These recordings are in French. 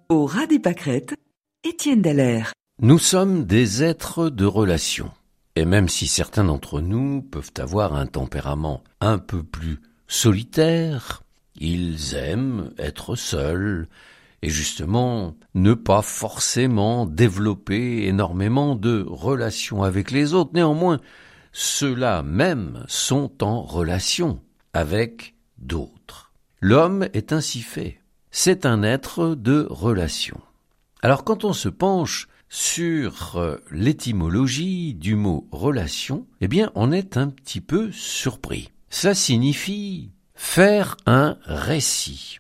Au ras des pâquerettes, Étienne Dallaire. Nous sommes des êtres de relation. Et même si certains d'entre nous peuvent avoir un tempérament un peu plus solitaire, ils aiment être seuls et justement ne pas forcément développer énormément de relations avec les autres. Néanmoins, ceux-là même sont en relation avec d'autres. L'homme est ainsi fait. C'est un être de relation. Alors quand on se penche sur l'étymologie du mot relation, eh bien on est un petit peu surpris. Cela signifie faire un récit,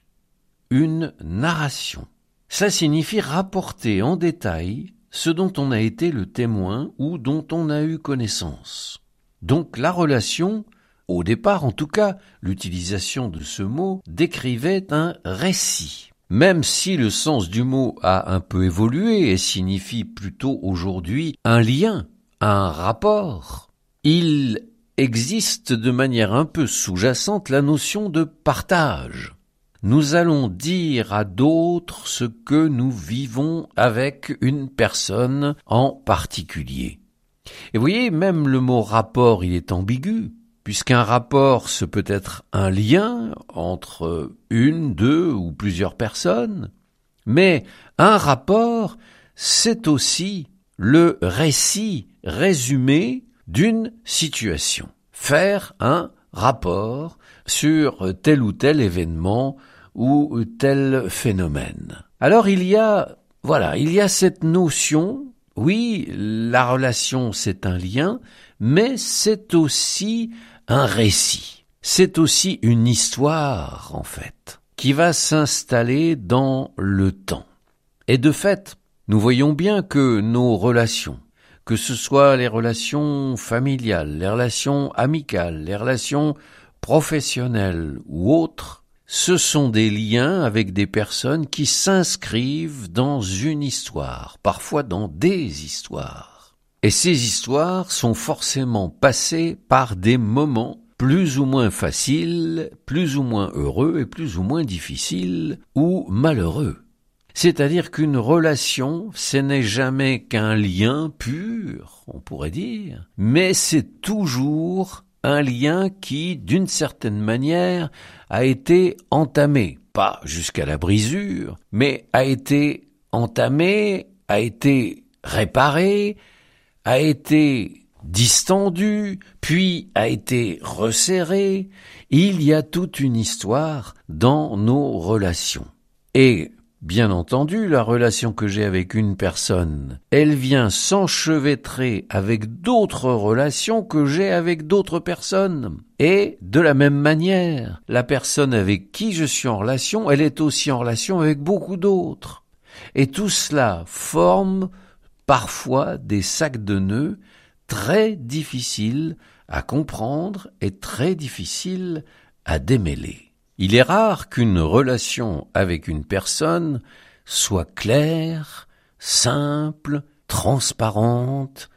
une narration. Cela signifie rapporter en détail ce dont on a été le témoin ou dont on a eu connaissance. Donc la relation, au départ en tout cas, l'utilisation de ce mot décrivait un récit. Même si le sens du mot a un peu évolué et signifie plutôt aujourd'hui un lien, un rapport, il existe de manière un peu sous-jacente la notion de partage. Nous allons dire à d'autres ce que nous vivons avec une personne en particulier. Et vous voyez, même le mot rapport, il est ambigu, puisqu'un rapport, ce peut être un lien entre une, deux ou plusieurs personnes, mais un rapport, c'est aussi le récit résumé d'une situation. Faire un rapport sur tel ou tel événement ou tel phénomène. Alors il y a cette notion, oui, la relation c'est un lien, mais c'est aussi un récit. C'est aussi une histoire, en fait, qui va s'installer dans le temps. Et de fait, nous voyons bien que nos relations, que ce soit les relations familiales, les relations amicales, les relations professionnelles ou autres, ce sont des liens avec des personnes qui s'inscrivent dans une histoire, parfois dans des histoires. Et ces histoires sont forcément passées par des moments plus ou moins faciles, plus ou moins heureux et plus ou moins difficiles ou malheureux. C'est-à-dire qu'une relation, ce n'est jamais qu'un lien pur, on pourrait dire, mais c'est toujours un lien qui, d'une certaine manière, a été entamé, pas jusqu'à la brisure, mais a été entamé, a été réparé, a été distendu, puis a été resserré. Il y a toute une histoire dans nos relations. Et bien entendu, la relation que j'ai avec une personne, elle vient s'enchevêtrer avec d'autres relations que j'ai avec d'autres personnes. Et de la même manière, la personne avec qui je suis en relation, elle est aussi en relation avec beaucoup d'autres. Et tout cela forme parfois des sacs de nœuds très difficiles à comprendre et très difficiles à démêler. Il est rare qu'une relation avec une personne soit claire, simple, transparente,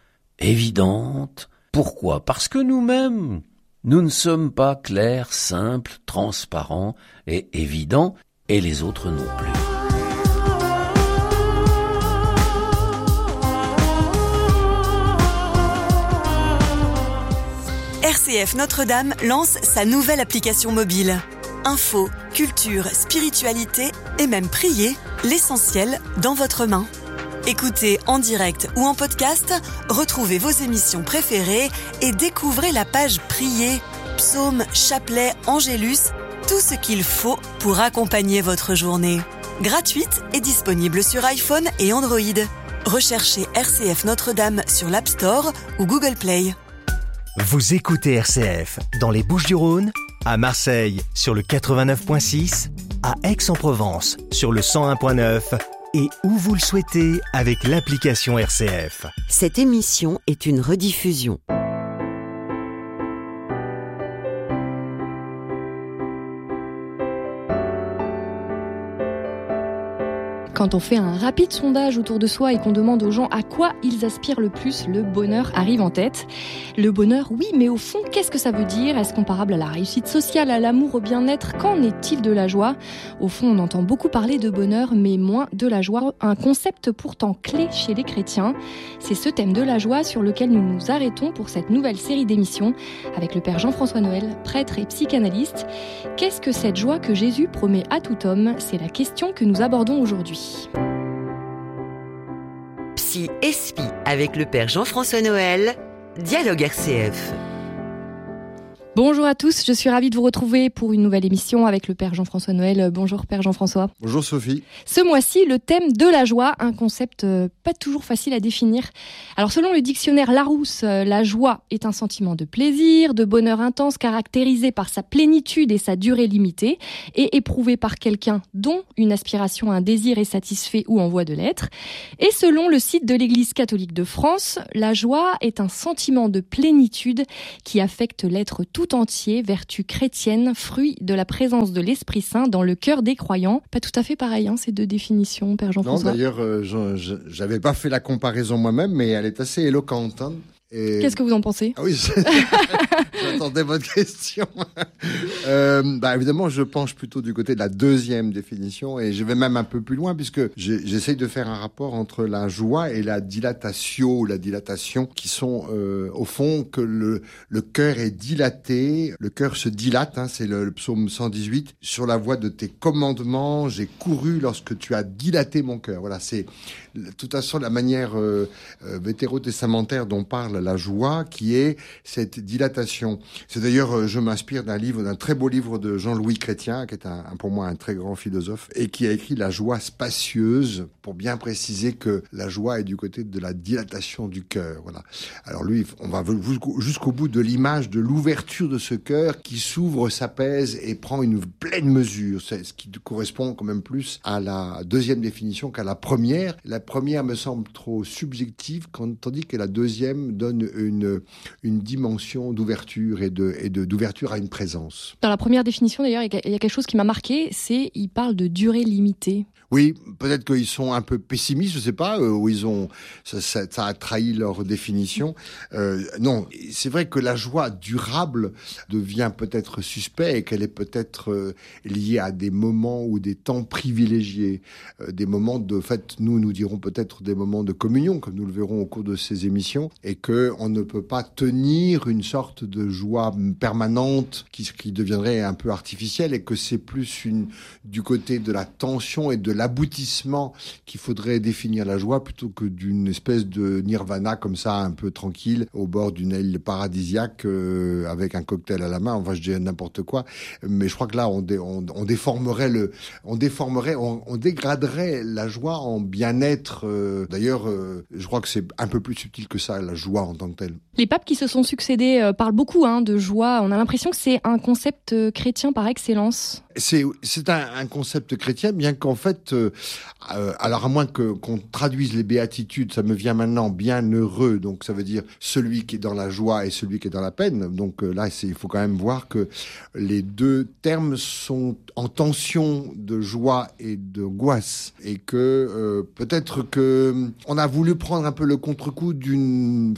évidente. Pourquoi ? Parce que nous-mêmes, nous ne sommes pas clairs, simples, transparents et évidents, et les autres non plus. RCF Notre-Dame lance sa nouvelle application mobile. Info, culture, spiritualité et même prier, l'essentiel dans votre main. Écoutez en direct ou en podcast, retrouvez vos émissions préférées et découvrez la page Prier, psaumes, chapelets, angélus, tout ce qu'il faut pour accompagner votre journée. Gratuite et disponible sur iPhone et Android. Recherchez RCF Notre-Dame sur l'App Store ou Google Play. Vous écoutez RCF dans les Bouches-du-Rhône, à Marseille sur le 89.6, à Aix-en-Provence sur le 101.9 et où vous le souhaitez avec l'application RCF. Cette émission est une rediffusion. Quand on fait un rapide sondage autour de soi et qu'on demande aux gens à quoi ils aspirent le plus, le bonheur arrive en tête. Le bonheur, oui, mais au fond, qu'est-ce que ça veut dire ? Est-ce comparable à la réussite sociale, à l'amour, au bien-être ? Qu'en est-il de la joie ? Au fond, on entend beaucoup parler de bonheur, mais moins de la joie. Un concept pourtant clé chez les chrétiens. C'est ce thème de la joie sur lequel nous nous arrêtons pour cette nouvelle série d'émissions avec le Père Jean-François Noël, prêtre et psychanalyste. Qu'est-ce que cette joie que Jésus promet à tout homme ? C'est la question que nous abordons aujourd'hui. Psy et Spi avec le Père Jean-François Noël, Dialogue RCF. Bonjour à tous, je suis ravie de vous retrouver pour une nouvelle émission avec le Père Jean-François Noël. Bonjour Père Jean-François. Bonjour Sophie. Ce mois-ci, le thème de la joie, un concept pas toujours facile à définir. Alors selon le dictionnaire Larousse, la joie est un sentiment de plaisir, de bonheur intense caractérisé par sa plénitude et sa durée limitée et éprouvé par quelqu'un dont une aspiration, un désir est satisfait ou en voie de l'être. Et selon le site de l'Église catholique de France, la joie est un sentiment de plénitude qui affecte l'être tout entier, vertu chrétienne, fruit de la présence de l'Esprit Saint dans le cœur des croyants. Pas tout à fait pareil, ces deux définitions, Père Jean-François. Non, d'ailleurs, j'avais pas fait la comparaison moi-même, mais elle est assez éloquente. Et... Qu'est-ce que vous en pensez ? Ah oui, j'attendais votre question. Évidemment, je penche plutôt du côté de la deuxième définition et je vais même un peu plus loin puisque j'essaye de faire un rapport entre la joie et la dilatatio ou la dilatation qui sont au fond que le cœur est dilaté, le cœur se dilate, c'est le psaume 118, sur la voie de tes commandements, j'ai couru lorsque tu as dilaté mon cœur. Voilà, c'est de toute façon la manière vétérotestamentaire dont parle la joie, qui est cette dilatation. C'est d'ailleurs, je m'inspire d'un très beau livre de Jean-Louis Chrétien, qui est pour moi un très grand philosophe, et qui a écrit La joie spacieuse, pour bien préciser que la joie est du côté de la dilatation du cœur. Voilà. Alors lui, on va jusqu'au bout de l'image de l'ouverture de ce cœur qui s'ouvre, s'apaise et prend une pleine mesure. C'est ce qui correspond quand même plus à la deuxième définition qu'à la première. La première me semble trop subjective, tandis que la deuxième donne une dimension d'ouverture et d'ouverture à une présence. Dans la première définition, d'ailleurs, il y a quelque chose qui m'a marqué, il parle de durée limitée. Oui, peut-être qu'ils sont un peu pessimistes, je sais pas, ou ça a trahi leur définition. Non, c'est vrai que la joie durable devient peut-être suspect et qu'elle est peut-être liée à des moments ou des temps privilégiés, des moments nous dirons peut-être des moments de communion, comme nous le verrons au cours de ces émissions, et que on ne peut pas tenir une sorte de joie permanente qui deviendrait un peu artificielle et que c'est plus du côté de la tension et de l'aboutissement qu'il faudrait définir la joie plutôt que d'une espèce de nirvana comme ça un peu tranquille au bord d'une île paradisiaque avec un cocktail à la main. Enfin, je dis n'importe quoi, mais je crois que là on dégraderait la joie en bien-être. D'ailleurs, je crois que c'est un peu plus subtil que ça, la joie en tant que telle. Les papes qui se sont succédés parlent beaucoup de joie. On a l'impression que c'est un concept chrétien par excellence. C'est un concept chrétien, bien qu'en fait, alors à moins qu'on traduise les béatitudes, ça me vient maintenant, bienheureux, donc ça veut dire celui qui est dans la joie et celui qui est dans la peine. Donc là, il faut quand même voir que les deux termes sont en tension de joie et d'angoisse, et que peut-être que on a voulu prendre un peu le contre-coup d'une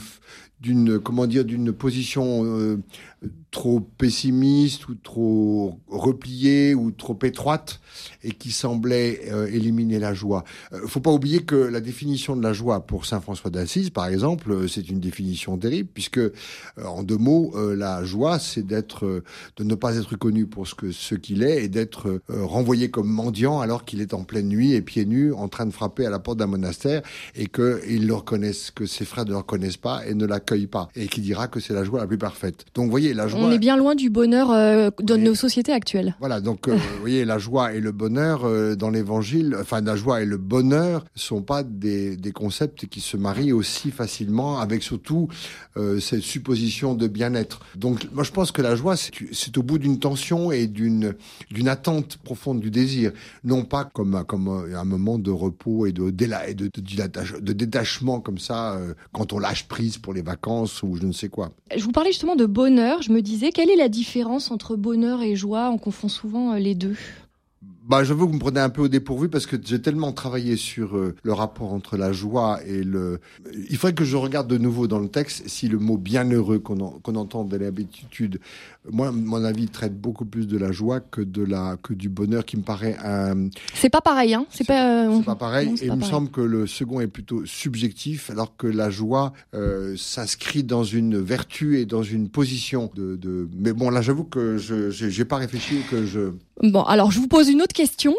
position trop pessimiste ou trop repliée ou trop étroite et qui semblait éliminer la joie. Faut pas oublier que la définition de la joie pour saint François d'Assise, par exemple, c'est une définition terrible puisque en deux mots, la joie, c'est de ne pas être connu pour ce qu'il est et d'être renvoyé comme mendiant alors qu'il est en pleine nuit et pieds nus en train de frapper à la porte d'un monastère et que ses frères ne le reconnaissent pas et ne l'accueillent pas et qui dira que c'est la joie la plus parfaite. Donc vous voyez, la joie... On est bien loin du bonheur de nos sociétés actuelles. Voilà, donc vous voyez, la joie et le bonheur dans l'évangile, la joie et le bonheur sont pas des concepts qui se marient aussi facilement avec surtout cette supposition de bien-être. Donc moi je pense que la joie c'est au bout d'une tension et d'une attente profonde du désir, non pas comme un moment de repos et de détachement comme ça quand on lâche prise pour les vacances ou je ne sais quoi. Je vous parlais justement de bonheur, je me disais, quelle est la différence entre bonheur et joie ? On confond souvent les deux. J'avoue que vous me prenez un peu au dépourvu parce que j'ai tellement travaillé sur le rapport entre la joie et il faudrait que je regarde de nouveau dans le texte si le mot bienheureux qu'on entend de l'habitude, moi, mon avis traite beaucoup plus de la joie que du bonheur qui me paraît C'est pas pareil, hein. C'est pas pareil. Non, et il me semble que le second est plutôt subjectif, alors que la joie s'inscrit dans une vertu et dans une position de. Mais bon, là, j'avoue que j'ai pas réfléchi que je. Bon, alors je vous pose une autre question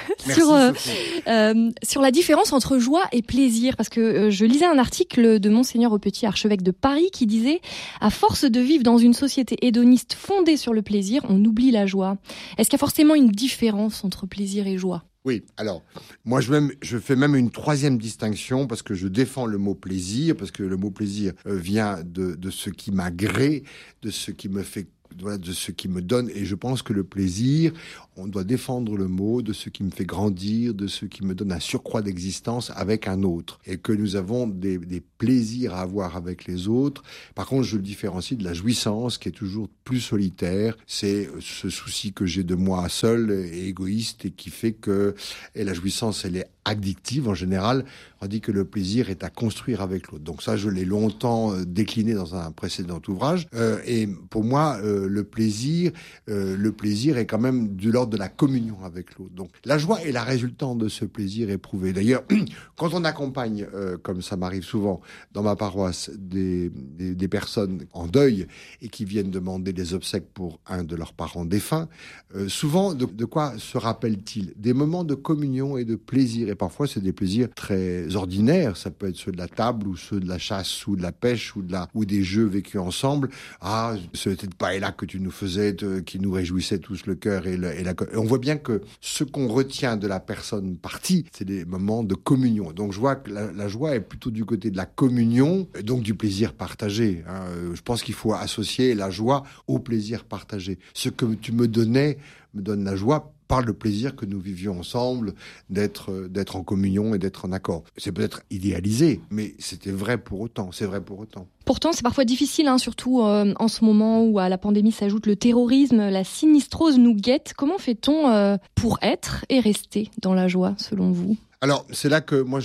sur la différence entre joie et plaisir, parce que je lisais un article de Monseigneur Aupetit, archevêque de Paris, qui disait « À force de vivre dans une société hédoniste fondée sur le plaisir, on oublie la joie ». Est-ce qu'il y a forcément une différence entre plaisir et joie ? Oui, alors, moi je fais même une troisième distinction parce que je défends le mot plaisir, parce que le mot plaisir vient de ce qui m'agrée, de ce qui me fait, de ce qui me donne, et je pense que le plaisir, on doit défendre le mot de ce qui me fait grandir, de ce qui me donne un surcroît d'existence avec un autre, et que nous avons des plaisirs à avoir avec les autres. Par contre, je le différencie de la jouissance qui est toujours plus solitaire. C'est ce souci que j'ai de moi seul et égoïste et qui fait que la jouissance, elle est addictive en général, tandis que le plaisir est à construire avec l'autre. Donc ça, je l'ai longtemps décliné dans un précédent ouvrage. Et pour moi, le plaisir est quand même de l'ordre de la communion avec l'autre. Donc la joie est la résultante de ce plaisir éprouvé. D'ailleurs, quand on accompagne, comme ça m'arrive souvent dans ma paroisse, des personnes en deuil et qui viennent demander des obsèques pour un de leurs parents défunts, souvent, de quoi se rappellent-ils ? Des moments de communion et de plaisir. Et parfois, c'est des plaisirs très ordinaires. Ça peut être ceux de la table ou ceux de la chasse ou de la pêche ou des jeux vécus ensemble. Ah, ce n'était pas et là que tu nous faisais, qui nous réjouissait tous le cœur et on voit bien que ce qu'on retient de la personne partie, c'est des moments de communion. Donc, je vois que la joie est plutôt du côté de la communion, et donc du plaisir partagé. Je pense qu'il faut associer la joie au plaisir partagé. Ce que tu me donnais me donne la joie par le plaisir que nous vivions ensemble, d'être en communion et d'être en accord. C'est peut-être idéalisé, mais c'était vrai pour autant. C'est vrai pour autant. Pourtant, c'est parfois difficile, surtout en ce moment où à la pandémie s'ajoute le terrorisme, la sinistrose nous guette. Comment fait-on pour être et rester dans la joie, selon vous ? Alors, c'est là que moi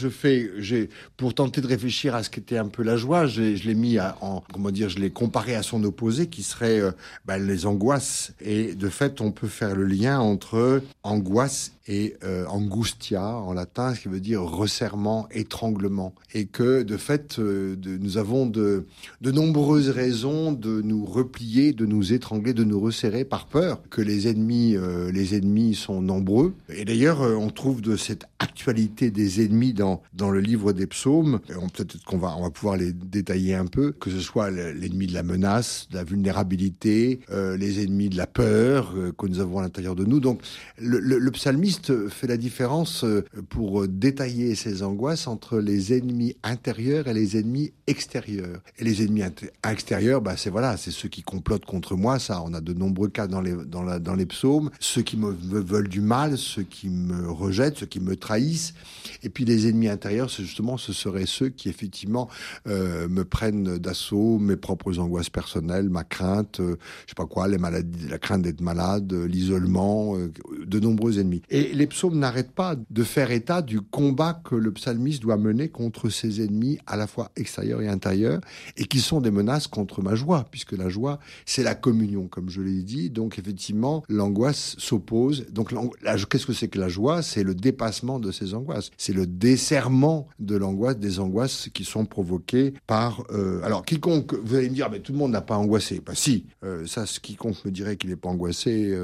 pour tenter de réfléchir à ce qu'était un peu la joie, je l'ai mis je l'ai comparé à son opposé qui serait les angoisses. Et de fait, on peut faire le lien entre angoisse et angustia en latin, ce qui veut dire resserrement, étranglement. Et que de fait, nous avons de nombreuses raisons de nous replier, de nous étrangler, de nous resserrer par peur que les ennemis sont nombreux. Et d'ailleurs, on trouve de cette actualité des ennemis dans le livre des psaumes. Peut-être qu'on va pouvoir les détailler un peu, que ce soit l'ennemi de la menace, de la vulnérabilité, les ennemis de la peur que nous avons à l'intérieur de nous. Donc le psalmiste fait la différence pour détailler ces angoisses entre les ennemis intérieurs et les ennemis extérieurs. Et les ennemis extérieurs, c'est ceux qui complotent contre moi. Ça, on a de nombreux cas dans les psaumes. Ceux qui me veulent du mal, ceux qui me rejettent, ceux qui me trahissent. Et puis les ennemis intérieurs, ce seraient ceux qui effectivement me prennent d'assaut mes propres angoisses personnelles, ma crainte, les maladies, la crainte d'être malade, l'isolement, de nombreux ennemis. Et les psaumes n'arrêtent pas de faire état du combat que le psalmiste doit mener contre ses ennemis à la fois extérieurs et intérieurs, et qui sont des menaces contre ma joie, puisque la joie, c'est la communion, comme je l'ai dit. Donc effectivement, l'angoisse s'oppose. Donc qu'est-ce que c'est que la joie ? C'est le dépassement de ces angoisses. C'est le desserrement de l'angoisse, des angoisses qui sont provoquées par... alors, quiconque, vous allez me dire, mais tout le monde n'a pas angoissé. Si, quiconque me dirait qu'il n'est pas angoissé,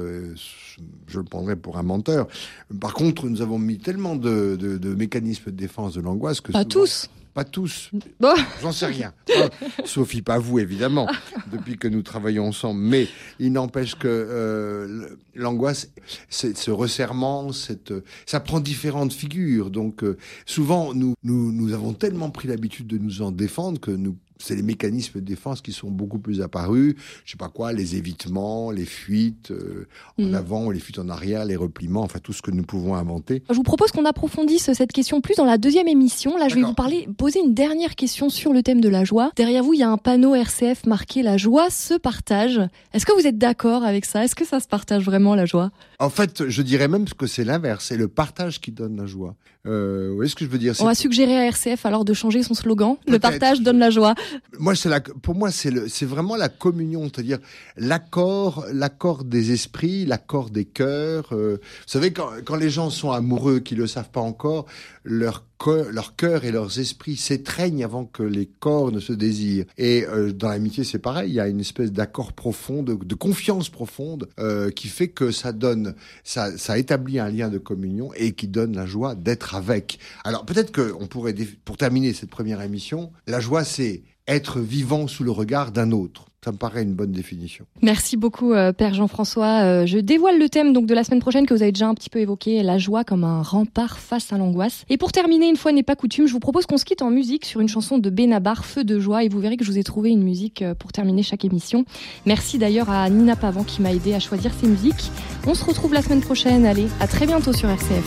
je le prendrais pour un menteur. Par contre, nous avons mis tellement de mécanismes de défense de l'angoisse que... Pas tous. Pas tous. Bon. J'en sais rien. Sophie, pas vous, évidemment, depuis que nous travaillons ensemble. Mais il n'empêche que l'angoisse, ce resserrement, ça prend différentes figures. Donc, souvent, nous avons tellement pris l'habitude de nous en défendre que nous c'est les mécanismes de défense qui sont beaucoup plus apparus. Je sais pas quoi, les évitements, les fuites en avant, les fuites en arrière, les repliements, enfin tout ce que nous pouvons inventer. Je vous propose qu'on approfondisse cette question plus dans la deuxième émission. Là, je vais D'accord. vous poser une dernière question sur le thème de la joie. Derrière vous, il y a un panneau RCF marqué « La joie se partage ». Est-ce que vous êtes d'accord avec ça ? Est-ce que ça se partage vraiment, la joie ? En fait, je dirais même que c'est l'inverse, c'est le partage qui donne la joie. Vous voyez ce que je veux dire ? On va suggérer à RCF alors de changer son slogan. Le Peut-être. partage donne la joie. Moi, pour moi, c'est vraiment la communion, c'est-à-dire l'accord des esprits, l'accord des cœurs. Vous savez, quand les gens sont amoureux, qui le savent pas encore, leur cœur et leurs esprits s'étreignent avant que les corps ne se désirent. Et dans l'amitié, c'est pareil. Il y a une espèce d'accord profond, de confiance profonde, qui fait que ça établit un lien de communion et qui donne la joie d'être avec. Alors peut-être qu'on pourrait, pour terminer cette première émission, la joie, c'est être vivant sous le regard d'un autre. Ça me paraît une bonne définition. Merci beaucoup, Père Jean-François. Je dévoile le thème donc de la semaine prochaine que vous avez déjà un petit peu évoqué, la joie comme un rempart face à l'angoisse. Et pour terminer, une fois n'est pas coutume, je vous propose qu'on se quitte en musique sur une chanson de Benabar, Feu de joie. Et vous verrez que je vous ai trouvé une musique pour terminer chaque émission. Merci d'ailleurs à Nina Pavant qui m'a aidé à choisir ces musiques. On se retrouve la semaine prochaine. Allez, à très bientôt sur RCF.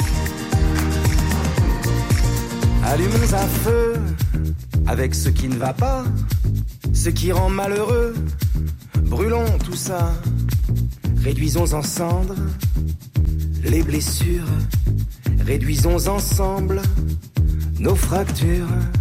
Allumons un feu avec ce qui ne va pas, ce qui rend malheureux. Brûlons tout ça, réduisons en cendres les blessures, réduisons ensemble nos fractures.